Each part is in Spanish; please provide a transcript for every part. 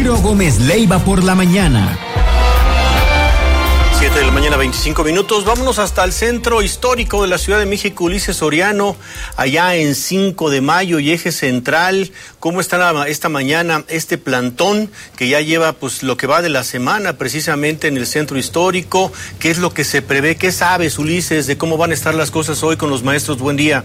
Ciro Gómez Leiva por la mañana. 7 de la mañana, 25 minutos. Vámonos hasta el centro histórico de la Ciudad de México, Ulises Soriano, allá en 5 de Mayo y Eje Central. ¿Cómo está esta mañana este plantón que ya lleva pues lo que va de la semana precisamente en el centro histórico? ¿Qué es lo que se prevé? ¿Qué sabes, Ulises, de cómo van a estar las cosas hoy con los maestros? Buen día.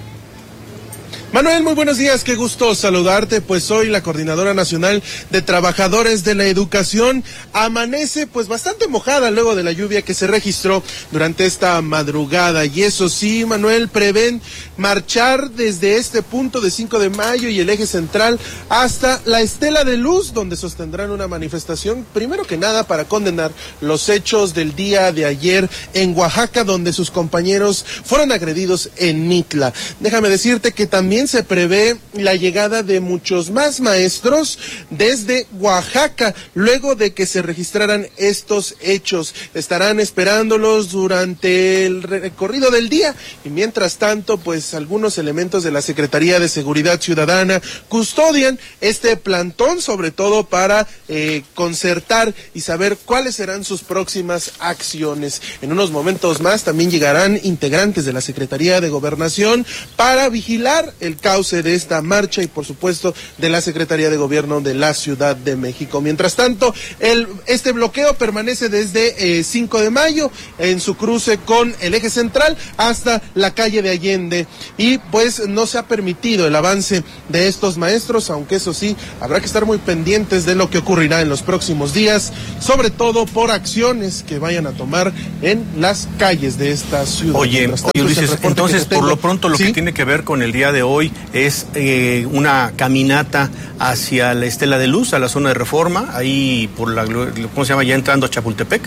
Manuel, muy buenos días, qué gusto saludarte. Pues hoy la Coordinadora Nacional de Trabajadores de la Educación amanece pues bastante mojada luego de la lluvia que se registró durante esta madrugada. Y eso sí, Manuel, prevén marchar desde este punto de 5 de Mayo y el Eje Central hasta la Estela de Luz, donde sostendrán una manifestación, primero que nada para condenar los hechos del día de ayer en Oaxaca, donde sus compañeros fueron agredidos en Mitla. Déjame decirte que también se prevé la llegada de muchos más maestros desde Oaxaca, luego de que se registraran estos hechos. Estarán esperándolos durante el recorrido del día y mientras tanto, pues algunos elementos de la Secretaría de Seguridad Ciudadana custodian este plantón, sobre todo para concertar y saber cuáles serán sus próximas acciones. En unos momentos más también llegarán integrantes de la Secretaría de Gobernación para vigilar el cauce de esta marcha y por supuesto de la Secretaría de Gobierno de la Ciudad de México. Mientras tanto, este bloqueo permanece desde 5 de Mayo en su cruce con el Eje Central hasta la calle de Allende y pues no se ha permitido el avance de estos maestros, aunque eso sí, habrá que estar muy pendientes de lo que ocurrirá en los próximos días, sobre todo por acciones que vayan a tomar en las calles de esta ciudad. Oye Ulises, entonces por lo pronto lo que tiene que ver con el día de hoy es una caminata hacia la Estela de Luz, a la zona de Reforma, ahí por la, ¿cómo se llama? Ya entrando a Chapultepec.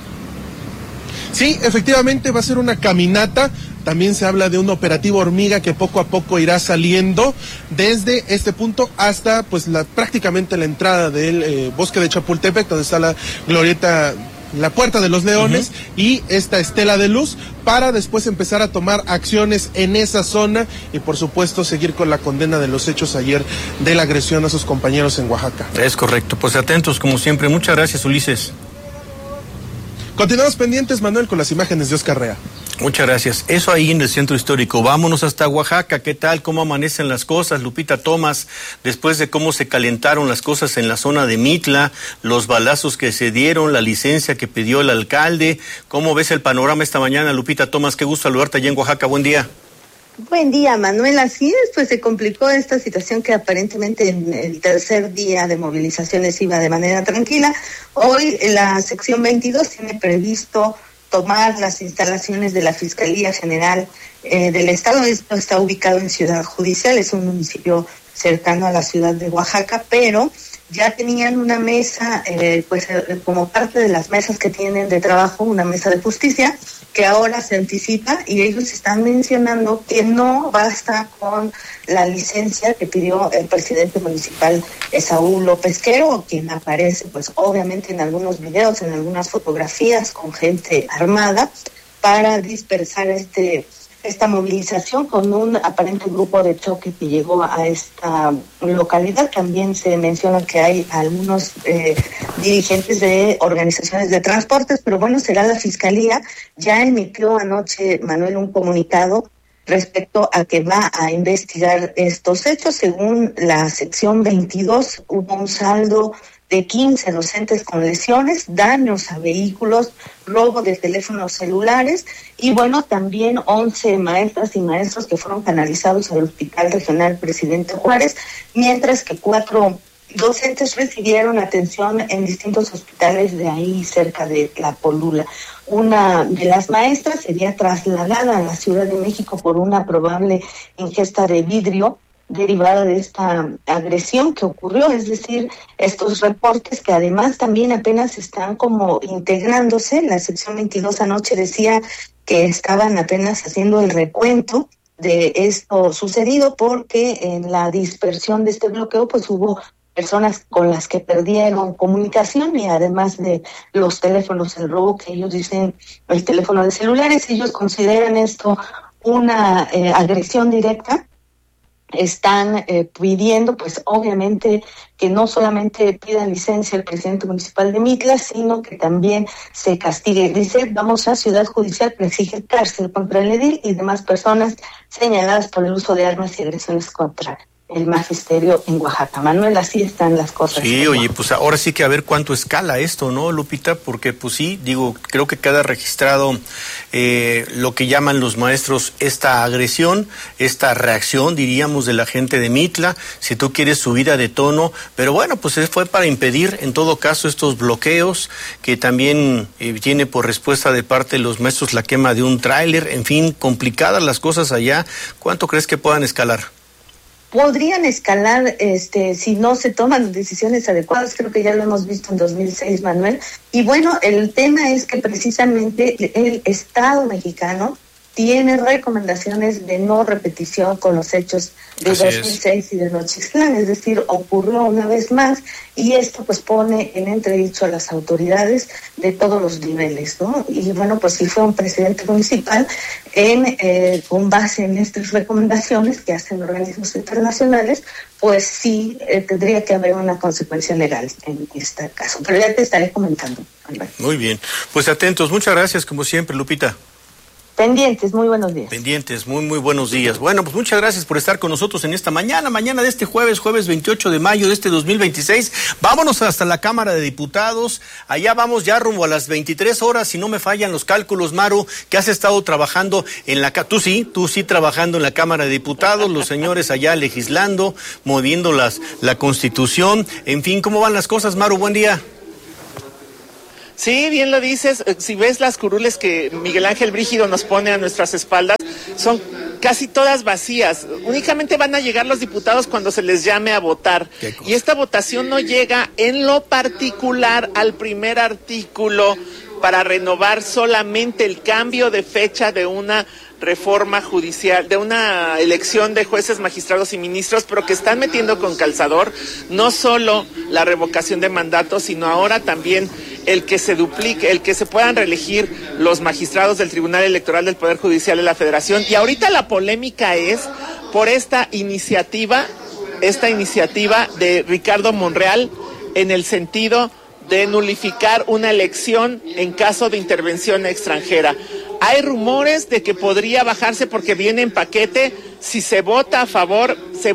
Sí, efectivamente va a ser una caminata. También se habla de un operativo hormiga que poco a poco irá saliendo desde este punto hasta pues prácticamente la entrada del bosque de Chapultepec, donde está la glorieta, la Puerta de los Leones, y esta Estela de Luz, para después empezar a tomar acciones en esa zona y por supuesto seguir con la condena de los hechos ayer de la agresión a sus compañeros en Oaxaca. Es correcto, pues atentos como siempre. Muchas gracias, Ulises. Continuamos pendientes, Manuel, con las imágenes de Oscar Rea. Muchas gracias. Eso ahí en el centro histórico. Vámonos hasta Oaxaca. ¿Qué tal? ¿Cómo amanecen las cosas? Lupita Tomás, después de cómo se calentaron las cosas en la zona de Mitla, los balazos que se dieron, la licencia que pidió el alcalde. ¿Cómo ves el panorama esta mañana, Lupita Tomás? Qué gusto saludarte allá en Oaxaca. Buen día. Buen día, Manuel. Así es, pues se complicó esta situación que aparentemente en el tercer día de movilizaciones iba de manera tranquila. Hoy la sección 22 tiene previsto tomar las instalaciones de la Fiscalía General del Estado. Esto está ubicado en Ciudad Judicial, es un municipio cercano a la ciudad de Oaxaca, pero ya tenían una mesa, como parte de las mesas que tienen de trabajo, una mesa de justicia, que ahora se anticipa y ellos están mencionando que no basta con la licencia que pidió el presidente municipal Saúl López Quero, quien aparece pues obviamente en algunos videos, en algunas fotografías con gente armada para dispersar esta movilización con un aparente grupo de choque que llegó a esta localidad. También se menciona que hay algunos dirigentes de organizaciones de transportes, pero bueno, será la Fiscalía. Ya emitió anoche, Manuel, un comunicado respecto a que va a investigar estos hechos. Según la sección 22, hubo un saldo de 15 docentes con lesiones, daños a vehículos, robo de teléfonos celulares y bueno, también 11 maestras y maestros que fueron canalizados al Hospital Regional Presidente Juárez, mientras que 4 docentes recibieron atención en distintos hospitales de ahí cerca de Tlacolula. Una de las maestras sería trasladada a la Ciudad de México por una probable ingesta de vidrio derivada de esta agresión que ocurrió, es decir, estos reportes que además también apenas están como integrándose. La sección 22 anoche decía que estaban apenas haciendo el recuento de esto sucedido porque en la dispersión de este bloqueo pues hubo personas con las que perdieron comunicación y además de los teléfonos, el robo que ellos dicen, el teléfono de celulares, ellos consideran esto una agresión directa están pidiendo, pues obviamente, que no solamente pida licencia el presidente municipal de Mitla, sino que también se castigue. Dice, vamos a Ciudad Judicial para exigir cárcel contra el edil y demás personas señaladas por el uso de armas y agresiones contra el magisterio en Oaxaca. Manuel, así están las cosas. Sí, oye, pues ahora sí que a ver cuánto escala esto, ¿no, Lupita? Porque pues sí, digo, creo que queda registrado lo que llaman los maestros esta agresión, esta reacción, diríamos, de la gente de Mitla, si tú quieres subida de tono, pero bueno, pues fue para impedir en todo caso estos bloqueos, que también tiene por respuesta de parte de los maestros la quema de un tráiler, en fin, complicadas las cosas allá. ¿Cuánto crees que puedan escalar? Podrían escalar si no se toman decisiones adecuadas, creo que ya lo hemos visto en 2006, Manuel. Y bueno, el tema es que precisamente el Estado mexicano tiene recomendaciones de no repetición con los hechos de 2006 y de Nochistlán, es decir, ocurrió una vez más, y esto pues pone en entredicho a las autoridades de todos los niveles, ¿no? Y bueno, pues si fue un presidente municipal con base en estas recomendaciones que hacen organismos internacionales, pues sí tendría que haber una consecuencia legal en este caso, pero ya te estaré comentando. Muy bien, pues atentos, muchas gracias como siempre, Lupita. Pendientes, muy buenos días. Pendientes, muy buenos días. Bueno, pues muchas gracias por estar con nosotros en esta mañana de este jueves 28 de mayo de este 2026. Vámonos hasta la Cámara de Diputados. Allá vamos ya rumbo a las 23 horas, si no me fallan los cálculos, Maru, que has estado trabajando en la... Tú sí trabajando en la Cámara de Diputados, los señores allá legislando, moviendo la Constitución. En fin, ¿cómo van las cosas, Maru? Buen día. Sí, bien lo dices. Si ves las curules que Miguel Ángel Brígido nos pone a nuestras espaldas, son casi todas vacías. Únicamente van a llegar los diputados cuando se les llame a votar. Y esta votación no llega en lo particular al primer artículo para renovar solamente el cambio de fecha de una reforma judicial, de una elección de jueces, magistrados y ministros, pero que están metiendo con calzador no solo la revocación de mandato, sino ahora también el que se duplique, el que se puedan reelegir los magistrados del Tribunal Electoral del Poder Judicial de la Federación. Y ahorita la polémica es por esta iniciativa de Ricardo Monreal, en el sentido de nulificar una elección en caso de intervención extranjera. Hay rumores de que podría bajarse porque viene en paquete. Si se vota a favor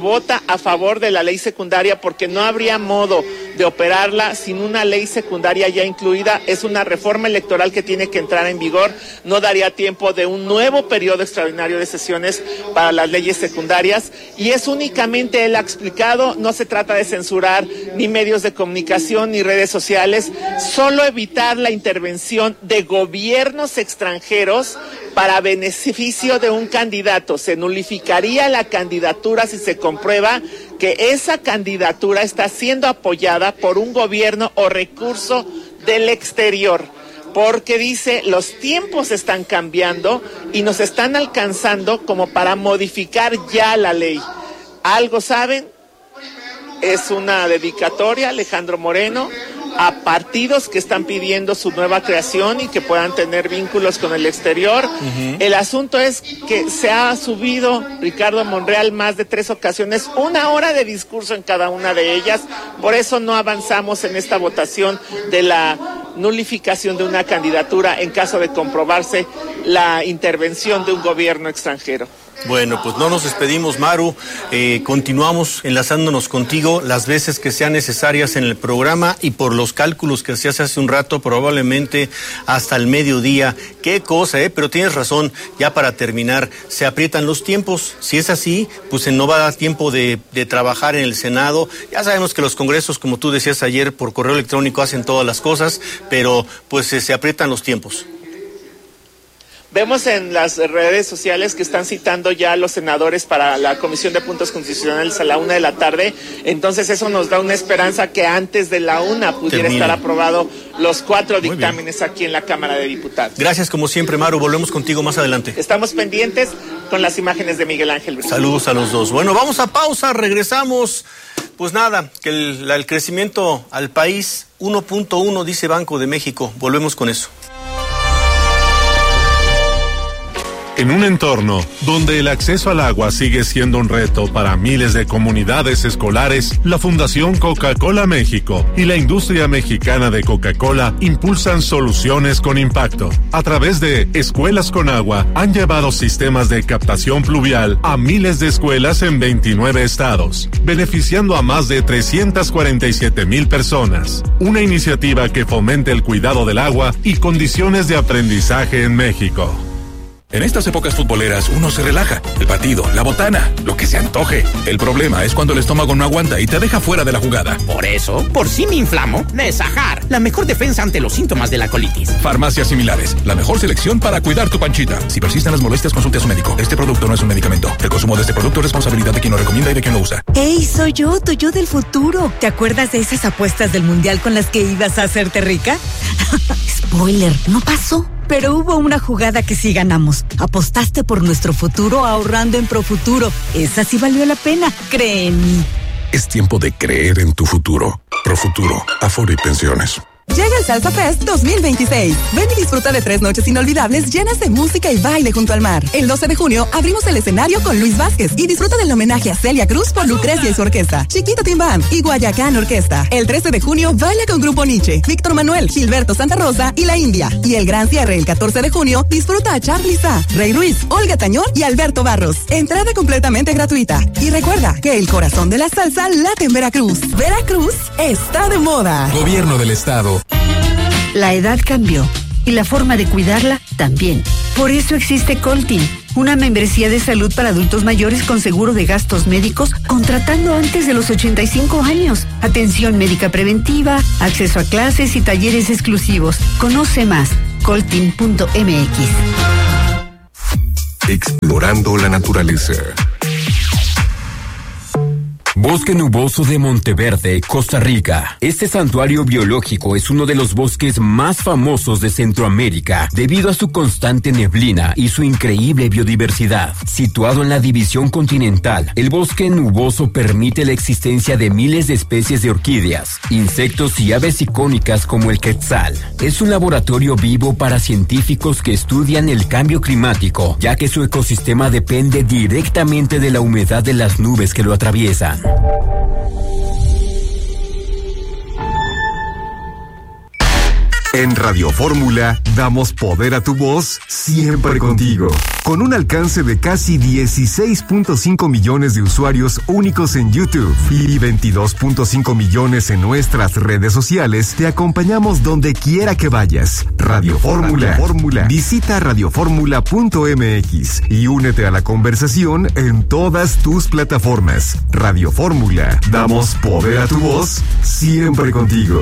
de la ley secundaria, porque no habría modo de operarla sin una ley secundaria ya incluida. Es una reforma electoral que tiene que entrar en vigor. No daría tiempo de un nuevo periodo extraordinario de sesiones para las leyes secundarias. Y es únicamente, él ha explicado, no se trata de censurar ni medios de comunicación ni redes sociales, solo evitar la intervención de gobiernos extranjeros para beneficio de un candidato. Se nulificaría la candidatura si se comprueba que esa candidatura está siendo apoyada por un gobierno o recurso del exterior. Porque dice, los tiempos están cambiando y nos están alcanzando como para modificar ya la ley. ¿Algo saben? Es una dedicatoria, Alejandro Moreno, a partidos que están pidiendo su nueva creación y que puedan tener vínculos con el exterior. El asunto es que se ha subido Ricardo Monreal más de 3 ocasiones, 1 hora de discurso en cada una de ellas. Por eso no avanzamos en esta votación de la nulificación de una candidatura en caso de comprobarse la intervención de un gobierno extranjero. Bueno, pues no nos despedimos, Maru. Continuamos enlazándonos contigo las veces que sean necesarias en el programa, y por los cálculos que hacías hace un rato, probablemente hasta el mediodía. Qué cosa, pero tienes razón. Ya para terminar, se aprietan los tiempos. Si es así, pues no va a dar tiempo de trabajar en el Senado. Ya sabemos que los congresos, como tú decías ayer, por correo electrónico hacen todas las cosas, pero pues se aprietan los tiempos. Vemos en las redes sociales que están citando ya a los senadores para la Comisión de Puntos Constitucionales a la 1 de la tarde. Entonces eso nos da una esperanza que antes de la 1 pudiera estar aprobado los 4 dictámenes aquí en la Cámara de Diputados. Gracias como siempre, Maru. Volvemos contigo más adelante. Estamos pendientes con las imágenes de Miguel Ángel Brígido. Saludos a los dos. Bueno, vamos a pausa, regresamos. Pues nada, que el crecimiento al país 1.1 dice Banco de México. Volvemos con eso. En un entorno donde el acceso al agua sigue siendo un reto para miles de comunidades escolares, la Fundación Coca-Cola México y la industria mexicana de Coca-Cola impulsan soluciones con impacto. A través de Escuelas con Agua, han llevado sistemas de captación pluvial a miles de escuelas en 29 estados, beneficiando a más de 347,000 personas. Una iniciativa que fomente el cuidado del agua y condiciones de aprendizaje en México. En estas épocas futboleras uno se relaja. El partido, la botana, lo que se antoje. El problema es cuando el estómago no aguanta y te deja fuera de la jugada. Por eso, por si me inflamo, Nesajar, la mejor defensa ante los síntomas de la colitis. Farmacias similares, la mejor selección para cuidar tu panchita. Si persisten las molestias, consulte a su médico. Este producto no es un medicamento. El consumo de este producto es responsabilidad de quien lo recomienda y de quien lo usa. ¡Ey, soy yo, tu yo del futuro! ¿Te acuerdas de esas apuestas del mundial con las que ibas a hacerte rica? Spoiler, no pasó. Pero hubo una jugada que sí ganamos. Apostaste por nuestro futuro ahorrando en Profuturo. Esa sí valió la pena, cree en mí. Es tiempo de creer en tu futuro. Profuturo, Afore y Pensiones. Llega el Salsa Fest 2026. Ven y disfruta de 3 noches inolvidables llenas de música y baile junto al mar. El 12 de junio abrimos el escenario con Luis Vázquez y disfruta del homenaje a Celia Cruz por Lucrecia y su orquesta, Chiquito Tim Band y Guayacán Orquesta. El 13 de junio baila con Grupo Nietzsche, Víctor Manuel, Gilberto Santa Rosa y La India. Y el gran cierre el 14 de junio disfruta a Charly Sa, Rey Ruiz, Olga Tañón y Alberto Barros. Entrada completamente gratuita. Y recuerda que el corazón de la salsa late en Veracruz. Veracruz está de moda. Gobierno del Estado. La edad cambió y la forma de cuidarla también. Por eso existe Coltin, una membresía de salud para adultos mayores con seguro de gastos médicos contratando antes de los 85 años. Atención médica preventiva, acceso a clases y talleres exclusivos. Conoce más, coltin.mx. Explorando la naturaleza. Bosque Nuboso de Monteverde, Costa Rica. Este santuario biológico es uno de los bosques más famosos de Centroamérica debido a su constante neblina y su increíble biodiversidad. Situado en la división continental, el bosque nuboso permite la existencia de miles de especies de orquídeas, insectos y aves icónicas como el quetzal. Es un laboratorio vivo para científicos que estudian el cambio climático, ya que su ecosistema depende directamente de la humedad de las nubes que lo atraviesan. En Radio Fórmula damos poder a tu voz siempre contigo. Con un alcance de casi 16.5 millones de usuarios únicos en YouTube y 22.5 millones en nuestras redes sociales, te acompañamos donde quiera que vayas. Radio Fórmula. Visita radioformula.mx y únete a la conversación en todas tus plataformas. Radio Fórmula. Damos poder a tu voz siempre contigo.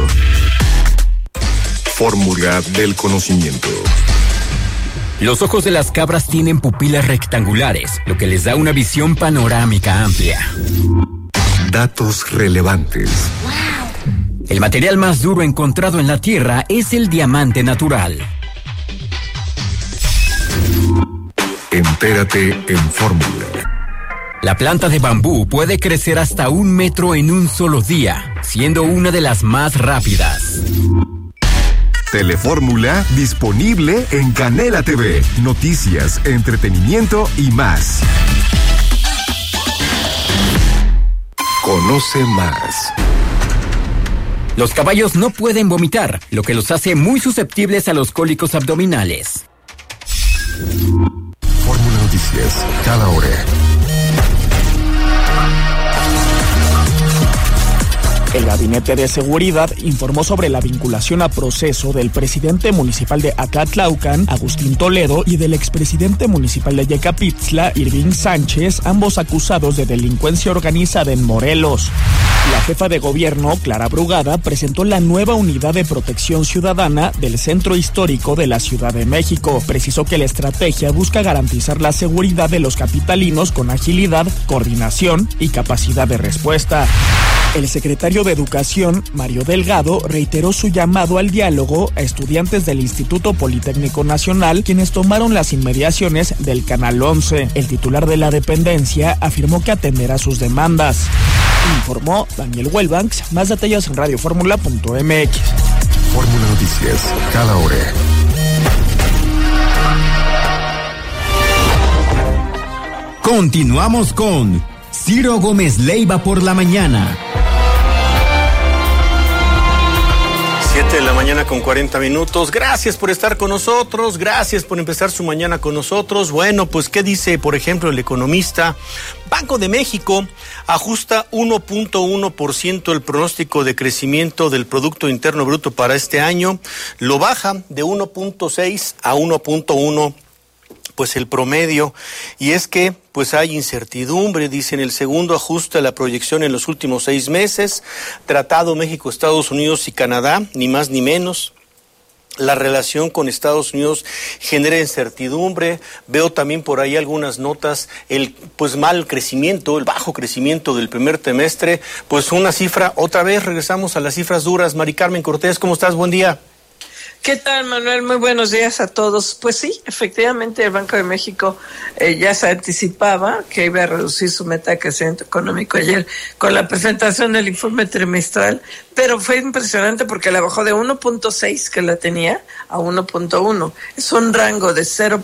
Fórmula del conocimiento. Los ojos de las cabras tienen pupilas rectangulares, lo que les da una visión panorámica amplia. Datos relevantes. El material más duro encontrado en la Tierra es el diamante natural. Entérate en Fórmula. La planta de bambú puede crecer hasta 1 metro en un solo día, siendo una de las más rápidas. Telefórmula disponible en Canela TV. Noticias, entretenimiento y más. Conoce más. Los caballos no pueden vomitar, lo que los hace muy susceptibles a los cólicos abdominales. Fórmula Noticias, cada hora. El Gabinete de Seguridad informó sobre la vinculación a proceso del presidente municipal de Acatlaucan, Agustín Toledo, y del expresidente municipal de Yecapitzla, Irving Sánchez, ambos acusados de delincuencia organizada en Morelos. La jefa de gobierno, Clara Brugada, presentó la nueva unidad de protección ciudadana del Centro Histórico de la Ciudad de México. Precisó que la estrategia busca garantizar la seguridad de los capitalinos con agilidad, coordinación y capacidad de respuesta. El secretario de Educación, Mario Delgado, reiteró su llamado al diálogo a estudiantes del Instituto Politécnico Nacional, quienes tomaron las inmediaciones del Canal 11. El titular de la dependencia afirmó que atenderá sus demandas. Informó Daniel Huelbanks. Más detalles en radioformula.mx. Fórmula Noticias, cada hora. Continuamos con Ciro Gómez Leiva por la mañana. 7 de la mañana con 40 minutos. Gracias por estar con nosotros, gracias por empezar su mañana con nosotros. Bueno, pues ¿qué dice, por ejemplo, el economista? Banco de México ajusta 1.1% el pronóstico de crecimiento del Producto Interno Bruto para este año. Lo baja de 1.6 a 1.1, pues el promedio. Y es que pues hay incertidumbre, dicen. El segundo ajuste a la proyección en los últimos 6 meses. Tratado México, Estados Unidos y Canadá, ni más ni menos. La relación con Estados Unidos genera incertidumbre. Veo también por ahí algunas notas, el mal crecimiento, el bajo crecimiento del primer trimestre. Pues una cifra, otra vez regresamos a las cifras duras. Mari Carmen Cortés, ¿cómo estás? Buen día. ¿Qué tal, Manuel? Muy buenos días a todos. Pues sí, efectivamente el Banco de México ya se anticipaba que iba a reducir su meta de crecimiento económico ayer con la presentación del informe trimestral, pero fue impresionante porque la bajó de 1.6 que la tenía a 1.1. Es un rango de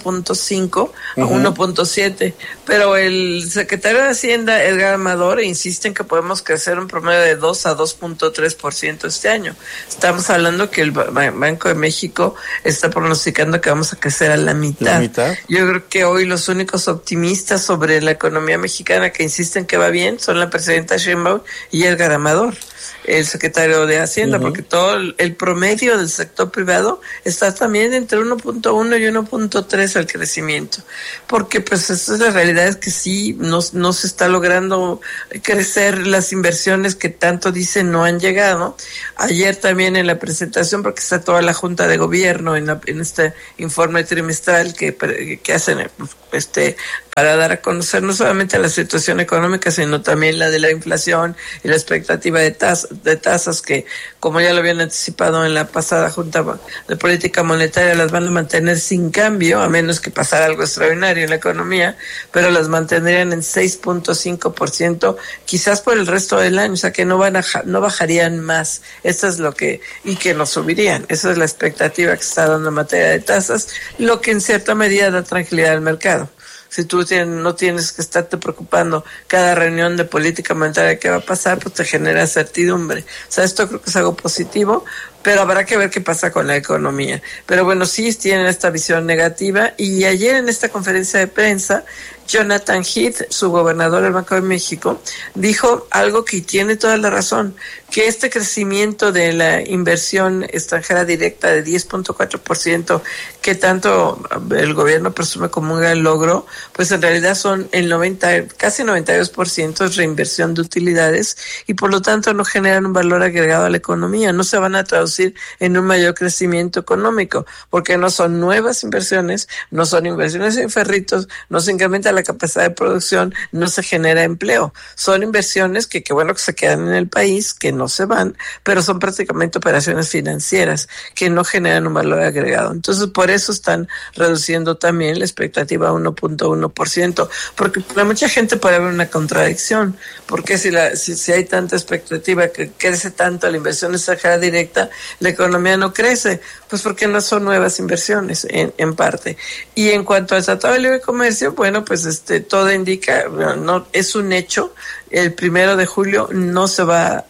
0.5 a 1.7, pero el secretario de Hacienda, Edgar Amador, insiste en que podemos crecer un promedio de 2 a 2.3% este año. Estamos hablando que el Banco de México está pronosticando que vamos a crecer a la mitad. ¿La mitad? Yo creo que hoy los únicos optimistas sobre la economía mexicana que insisten que va bien son la presidenta Sheinbaum y Edgar Amador, el secretario de Hacienda, porque todo el promedio del sector privado está también entre 1.1 y 1.3 al crecimiento, porque pues esa es la realidad, es que sí, no se está logrando crecer las inversiones que tanto dicen no han llegado. Ayer también en la presentación, porque está toda la Junta de Gobierno en este informe trimestral que hacen para dar a conocer no solamente la situación económica, sino también la de la inflación y la expectativa de tasas que, como ya lo habían anticipado en la pasada Junta de Política Monetaria, las van a mantener sin cambio, a menos que pasara algo extraordinario en la economía, pero las mantendrían en 6.5%, quizás por el resto del año, o sea que no bajarían más. Eso es y que no subirían. Esa es la expectativa que está dando en materia de tasas, lo que en cierta medida da tranquilidad al mercado. Si tú no tienes que estarte preocupando cada reunión de política monetaria que va a pasar, pues te genera certidumbre. O sea, esto creo que es algo positivo, pero habrá que ver qué pasa con la economía. Pero bueno, sí tienen esta visión negativa, y ayer en esta conferencia de prensa, Jonathan Heath, su gobernador del Banco de México, dijo algo que tiene toda la razón, que este crecimiento de la inversión extranjera directa de 10.4%, que tanto el gobierno presume como un gran logro, pues en realidad son casi 92% es reinversión de utilidades, y por lo tanto no generan un valor agregado a la economía, no se van a traducir en un mayor crecimiento económico, porque no son nuevas inversiones, no son inversiones en ferritos, no se incrementa la capacidad de producción, no se genera empleo. Son inversiones que bueno que se quedan en el país, que no se van, pero son prácticamente operaciones financieras que no generan un valor agregado. Entonces, por eso están reduciendo también la expectativa a 1.1%, porque para mucha gente puede haber una contradicción, porque si hay tanta expectativa que crece tanto la inversión extranjera directa, la economía no crece, pues porque no son nuevas inversiones en parte. Y en cuanto al Tratado de Libre Comercio, bueno, pues todo indica, no es un hecho, el 1 de julio no se va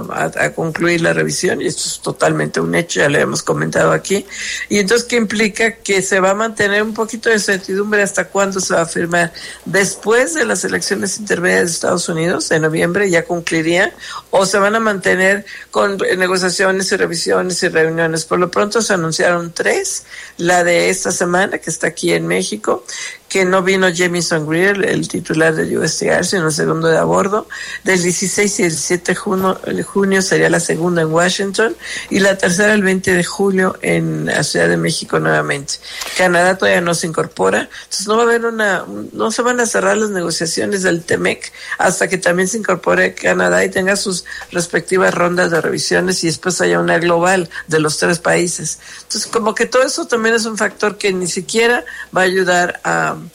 a concluir la revisión, y esto es totalmente un hecho, ya lo hemos comentado aquí. Y entonces, ¿qué implica? Que se va a mantener un poquito de incertidumbre hasta cuándo se va a firmar. Después de las elecciones intermedias de Estados Unidos, en noviembre, ya concluiría, o se van a mantener con negociaciones y revisiones y reuniones. Por lo pronto se anunciaron 3, la de esta semana, que está aquí en México, que no vino Jamieson Greer, el titular del USTR, sino el segundo de a bordo. Del 16 y el 17 de junio sería la segunda en Washington, y la tercera el 20 de julio en la Ciudad de México nuevamente. Canadá todavía no se incorpora, entonces no va a haber no se van a cerrar las negociaciones del TEMEC hasta que también se incorpore Canadá y tenga sus respectivas rondas de revisiones, y después haya una global de los 3 países. Entonces, como que todo eso también es un factor que ni siquiera va a ayudar a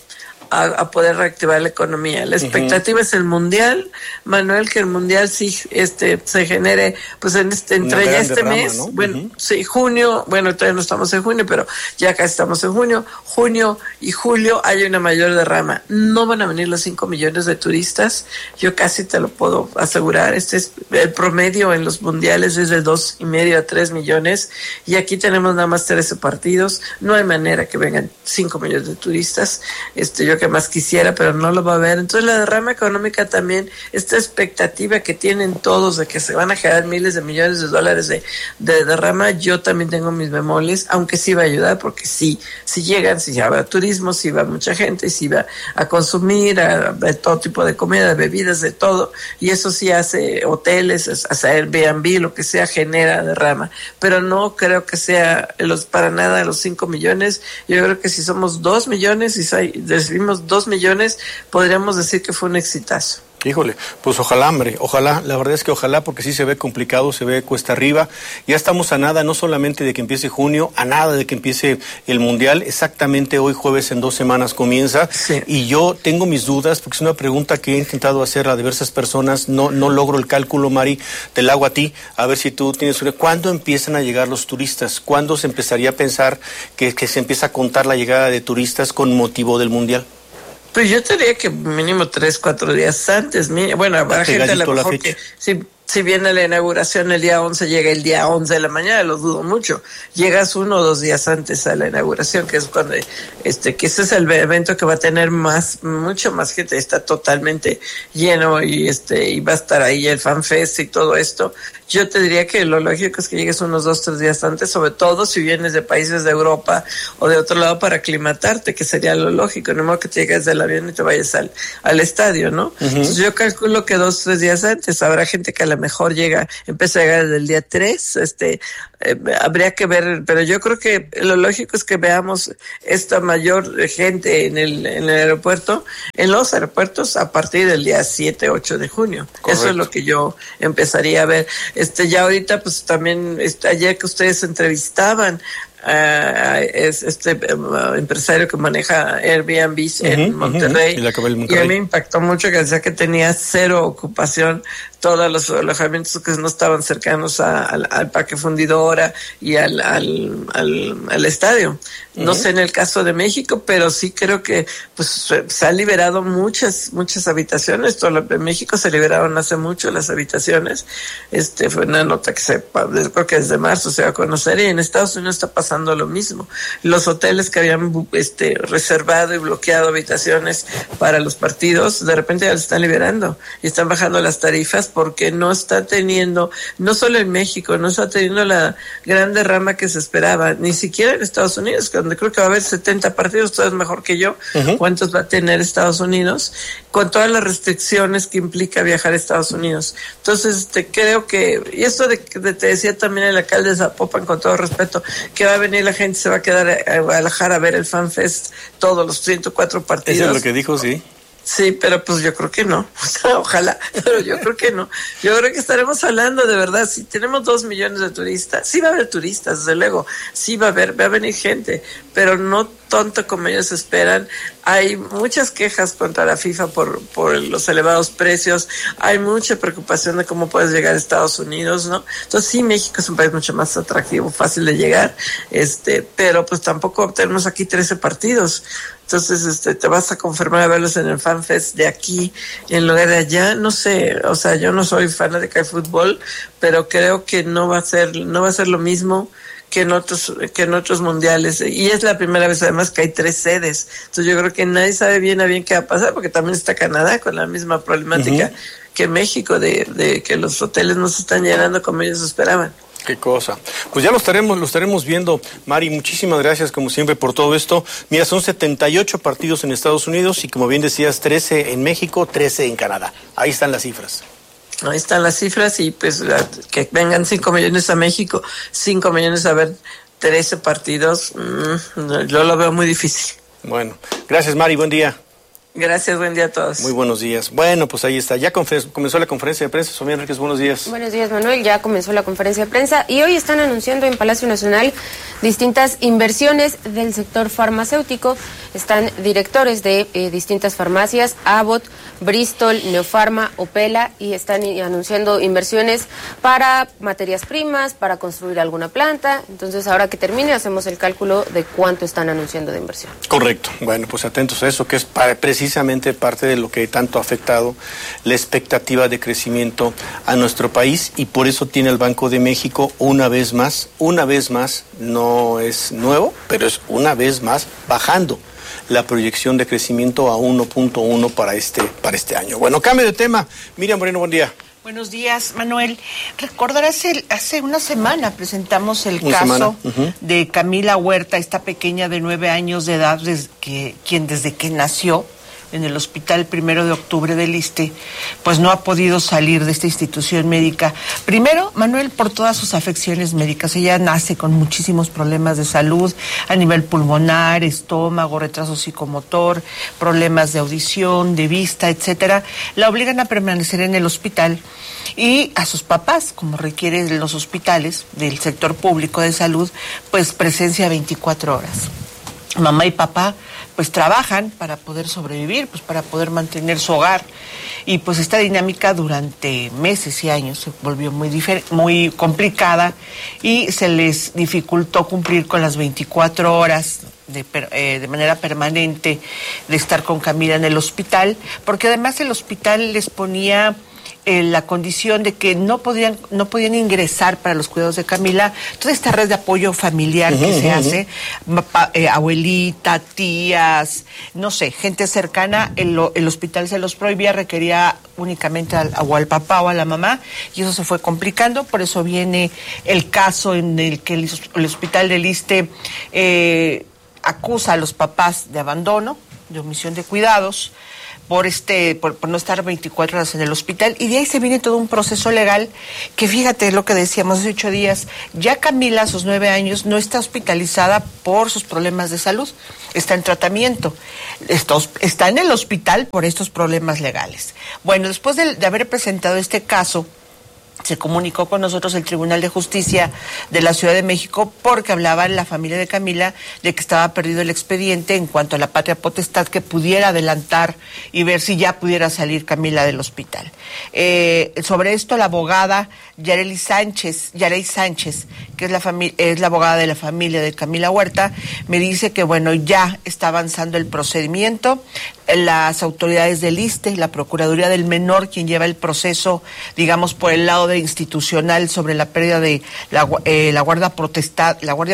a poder reactivar la economía. La expectativa es el Mundial, Manuel, que el Mundial sí se genere pues entre ya este mes, ¿no? Bueno, sí, junio, bueno, todavía no estamos en junio, pero ya casi estamos en junio y julio hay una mayor derrama. No van a venir los 5 millones de turistas, yo casi te lo puedo asegurar. Es el promedio en los mundiales es de 2.5 a 3 millones y aquí tenemos nada más 13 partidos. No hay manera que vengan 5 millones de turistas. Yo que más quisiera, pero no lo va a haber. Entonces la derrama económica también, esta expectativa que tienen todos de que se van a generar miles de millones de dólares de derrama, yo también tengo mis bemoles, aunque sí va a ayudar, porque si llegan, si va a turismo, si va mucha gente, si va a consumir a todo tipo de comida, de bebidas, de todo, y eso sí hace hoteles, hace Airbnb, lo que sea, genera derrama, pero no creo que sea para nada los 5 millones. Yo creo que si somos 2 millones y recibimos 2 millones, podríamos decir que fue un exitazo. Híjole, pues ojalá, hombre, ojalá, la verdad es que ojalá, porque sí se ve complicado, se ve cuesta arriba. Ya estamos a nada, no solamente de que empiece junio, a nada de que empiece el Mundial. Exactamente hoy jueves, en 2 semanas comienza. Sí. Y yo tengo mis dudas, porque es una pregunta que he intentado hacer a diversas personas, no logro el cálculo, Mari, te la hago a ti, a ver si tú tienes una. ¿Cuándo empiezan a llegar los turistas? ¿Cuándo se empezaría a pensar que se empieza a contar la llegada de turistas con motivo del Mundial? Pues yo te diría que mínimo 3-4 días antes. Bueno, habrá gente a lo mejor que si viene la inauguración el día 11, llega el día 11 de la mañana, lo dudo mucho. Llegas 1 o 2 días antes a la inauguración, que es cuando que ese es el evento que va a tener mucho más gente, está totalmente lleno y va a estar ahí el FanFest y todo esto. Yo te diría que lo lógico es que llegues unos 2-3 días antes, sobre todo si vienes de países de Europa o de otro lado para aclimatarte, que sería lo lógico, no más que te llegues del avión y te vayas al estadio, ¿no? Uh-huh. Entonces yo calculo que 2-3 días antes. Habrá gente que a lo mejor empieza a llegar desde el día 3, habría que ver, pero yo creo que lo lógico es que veamos esta mayor gente en el aeropuerto, en los aeropuertos a partir del día 7-8 de junio. Correcto. Eso es lo que yo empezaría a ver. Ya ahorita pues también ayer que ustedes entrevistaban empresario que maneja Airbnb en Monterrey, y a mí me impactó mucho que decía que tenía 0 ocupación, todos los alojamientos que no estaban cercanos al Parque Fundidora y al estadio. No sé en el caso de México, pero sí creo que pues se han liberado muchas habitaciones. En México se liberaron hace mucho las habitaciones. Fue una nota que creo que desde marzo se va a conocer, y en Estados Unidos está pasando lo mismo. Los hoteles que habían reservado y bloqueado habitaciones para los partidos, de repente ya los están liberando y están bajando las tarifas, porque no está teniendo, no solo en México, no está teniendo la gran derrama que se esperaba, ni siquiera en Estados Unidos, donde creo que va a haber 70 partidos, todo es mejor que yo. Uh-huh. ¿Cuántos va a tener Estados Unidos? Con todas las restricciones que implica viajar a Estados Unidos. Entonces, creo que, y esto te decía también el alcalde de Zapopan, con todo respeto, que va a venir la gente, se va a quedar a Guadalajara a ver el FanFest, todos los 104 partidos. Eso es lo que dijo, sí. Sí, pero pues yo creo que no. Ojalá, pero yo creo que no. Yo creo que estaremos hablando de verdad. Si tenemos 2 millones de turistas, sí va a haber turistas, desde luego. Sí va a venir gente, pero no tanto como ellos esperan. Hay muchas quejas contra la FIFA por los elevados precios. Hay mucha preocupación de cómo puedes llegar a Estados Unidos, ¿no? Entonces sí, México es un país mucho más atractivo, fácil de llegar, pero pues tampoco tenemos aquí 13 partidos. Entonces, te vas a confirmar a verlos en el FanFest de aquí en lugar de allá. No sé, o sea, yo no soy fanática de fútbol, pero creo que no va a ser lo mismo que en otros mundiales. Y es la primera vez además que hay 3 sedes. Entonces yo creo que nadie sabe bien a bien qué va a pasar, porque también está Canadá con la misma problemática que México, de que los hoteles no se están llenando como ellos esperaban. Qué cosa. Pues ya lo estaremos viendo, Mari. Muchísimas gracias, como siempre, por todo esto. Mira, son 78 partidos en Estados Unidos y, como bien decías, 13 en México, 13 en Canadá. Ahí están las cifras. Ahí están las cifras, y pues que vengan 5 millones a México, 5 millones a ver 13 partidos, yo lo veo muy difícil. Bueno, gracias, Mari, buen día. Gracias, buen día a todos. Muy buenos días. Bueno, pues ahí está. Ya comenzó la conferencia de prensa. Sofía Enríquez, buenos días. Buenos días, Manuel. Ya comenzó la conferencia de prensa y hoy están anunciando en Palacio Nacional distintas inversiones del sector farmacéutico. Están directores de distintas farmacias, Abbott, Bristol, Neopharma, Opela, y están anunciando inversiones para materias primas, para construir alguna planta. Entonces, ahora que termine, hacemos el cálculo de cuánto están anunciando de inversión. Correcto. Bueno, pues atentos a eso, que es precisamente parte de lo que tanto ha afectado la expectativa de crecimiento a nuestro país, y por eso tiene el Banco de México una vez más, no es nuevo, pero es una vez más bajando la proyección de crecimiento a 1.1 para este año. Bueno, cambio de tema. Miriam Moreno, buen día. Buenos días, Manuel. Recordarás, hace una semana presentamos el caso de Camila Huerta, esta pequeña de 9 años de edad, quien desde que nació en el hospital 1 de octubre del ISSSTE, pues no ha podido salir de esta institución médica. Primero, Manuel, por todas sus afecciones médicas. Ella nace con muchísimos problemas de salud a nivel pulmonar, estómago, retraso psicomotor, problemas de audición, de vista, etcétera. La obligan a permanecer en el hospital, y a sus papás, como requieren los hospitales del sector público de salud, pues presencia 24 horas. Mamá y papá pues trabajan para poder sobrevivir, pues para poder mantener su hogar, y pues esta dinámica durante meses y años se volvió muy complicada, y se les dificultó cumplir con las 24 horas de manera permanente de estar con Camila en el hospital, porque además el hospital les ponía la condición de que no podían ingresar para los cuidados de Camila toda esta red de apoyo familiar que se hace, abuelita, tías, no sé, gente cercana. El hospital se los prohibía, requería únicamente o al papá o a la mamá, y eso se fue complicando. Por eso viene el caso en el que el hospital del ISSSTE acusa a los papás de abandono, de omisión de cuidados, por no estar 24 horas en el hospital, y de ahí se viene todo un proceso legal que, fíjate lo que decíamos hace 8 días, ya Camila a sus 9 años no está hospitalizada por sus problemas de salud, está en tratamiento, está en el hospital por estos problemas legales. Bueno, después de haber presentado este caso, se comunicó con nosotros el Tribunal de Justicia de la Ciudad de México, porque hablaba la familia de Camila de que estaba perdido el expediente en cuanto a la patria potestad, que pudiera adelantar y ver si ya pudiera salir Camila del hospital. Sobre esto, la abogada Yarey Sánchez, que es la abogada de la familia de Camila Huerta, me dice que bueno, ya está avanzando el procedimiento. Las autoridades del ISSSTE, la Procuraduría del Menor, quien lleva el proceso, digamos, por el lado institucional sobre la pérdida de la guardia potestad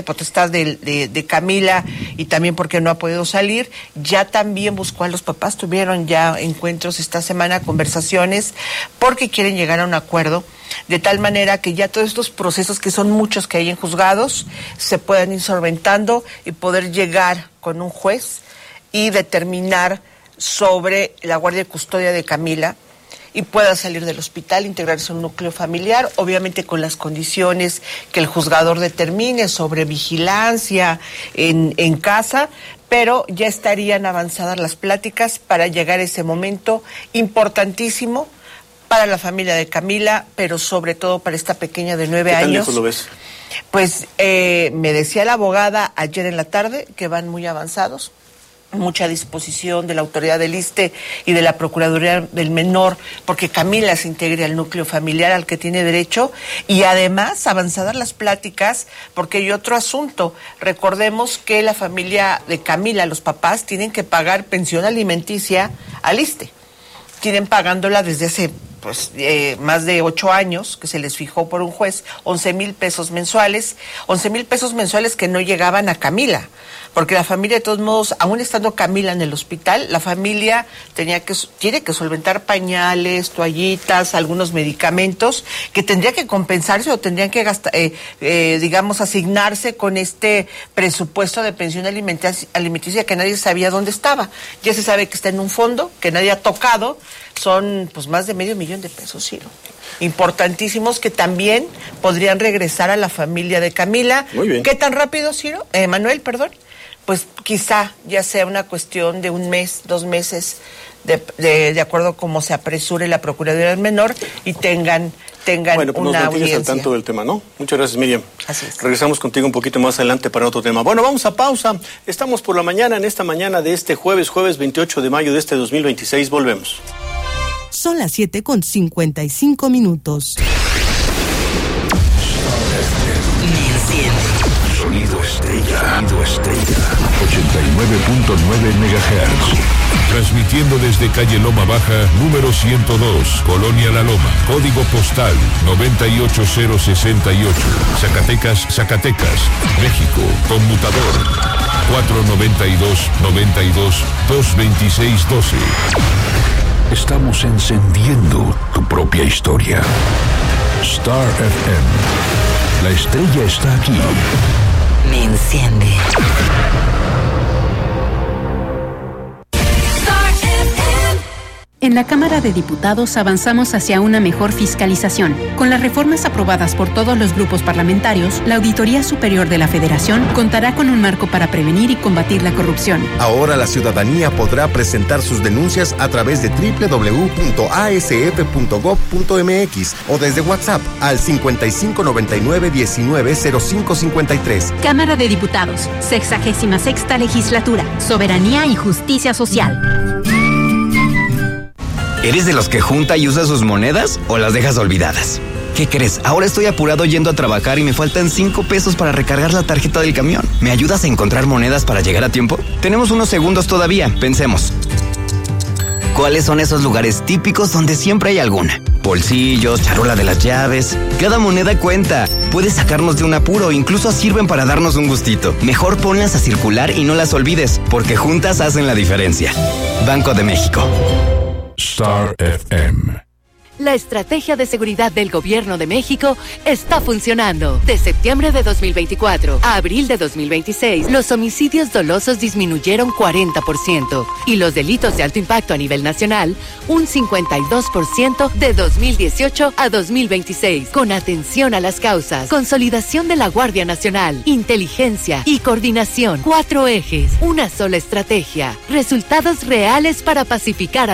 de Camila, y también porque no ha podido salir, ya también buscó a los papás, tuvieron ya encuentros esta semana, conversaciones, porque quieren llegar a un acuerdo, de tal manera que ya todos estos procesos, que son muchos que hay en juzgados, se puedan ir solventando y poder llegar con un juez y determinar sobre la guardia y custodia de Camila, y pueda salir del hospital, integrarse a un núcleo familiar, obviamente con las condiciones que el juzgador determine sobre vigilancia en casa, pero ya estarían avanzadas las pláticas para llegar a ese momento importantísimo para la familia de Camila, pero sobre todo para esta pequeña de 9 años. ¿Qué tan lejos lo ves? Pues me decía la abogada ayer en la tarde que van muy avanzados, mucha disposición de la autoridad del ISSSTE y de la Procuraduría del Menor, porque Camila se integre al núcleo familiar al que tiene derecho, y además avanzadas las pláticas, porque hay otro asunto. Recordemos que la familia de Camila, los papás, tienen que pagar pensión alimenticia al ISSSTE. Tienen pagándola desde hace más de 8 años, que se les fijó por un juez, 11,000 pesos mensuales, 11,000 pesos mensuales que no llegaban a Camila, porque la familia, de todos modos, aún estando Camila en el hospital, la familia tiene que solventar pañales, toallitas, algunos medicamentos que tendría que compensarse o tendrían que gastar, asignarse con este presupuesto de pensión alimenticia que nadie sabía dónde estaba. Ya se sabe que está en un fondo que nadie ha tocado. Son más de $500,000 pesos, Ciro. Importantísimos, que también podrían regresar a la familia de Camila. Muy bien. ¿Qué tan rápido, Ciro? Manuel, perdón. pues quizá ya sea una cuestión de un mes, 2 meses, de acuerdo a cómo se apresure la Procuraduría del Menor y tengan bueno, pues una nos audiencia. al tanto del tema, ¿no? Muchas gracias, Miriam. Así es. Regresamos contigo un poquito más adelante para otro tema. Bueno, vamos a pausa. Estamos por la mañana, en esta mañana de este jueves 28 de mayo de este 2026. Volvemos. Son las 7:55. Sonido Estrella. 89.9 MHz. Transmitiendo desde calle Loma Baja, número 102, Colonia La Loma, código postal 98068, Zacatecas, México, conmutador 492-92-226-12. Estamos encendiendo tu propia historia. Star FM. La estrella está aquí. Me enciende. En la Cámara de Diputados avanzamos hacia una mejor fiscalización. Con las reformas aprobadas por todos los grupos parlamentarios, la Auditoría Superior de la Federación contará con un marco para prevenir y combatir la corrupción. Ahora la ciudadanía podrá presentar sus denuncias a través de www.asf.gov.mx o desde WhatsApp al 5599-190553. Cámara de Diputados, 66ª Legislatura, Soberanía y Justicia Social. ¿Eres de los que junta y usa sus monedas o las dejas olvidadas? ¿Qué crees? Ahora estoy apurado yendo a trabajar y me faltan 5 pesos para recargar la tarjeta del camión. ¿Me ayudas a encontrar monedas para llegar a tiempo? Tenemos unos segundos todavía, pensemos. ¿Cuáles son esos lugares típicos donde siempre hay alguna? Bolsillos, charola de las llaves. Cada moneda cuenta. Puede sacarnos de un apuro, incluso sirven para darnos un gustito. Mejor ponlas a circular y no las olvides, porque juntas hacen la diferencia. Banco de México. Star FM. La estrategia de seguridad del Gobierno de México está funcionando. De septiembre de 2024 a abril de 2026, los homicidios dolosos disminuyeron 40% y los delitos de alto impacto a nivel nacional un 52% de 2018 a 2026. Con atención a las causas, consolidación de la Guardia Nacional, inteligencia y coordinación. 4 ejes, una sola estrategia. Resultados reales para pacificar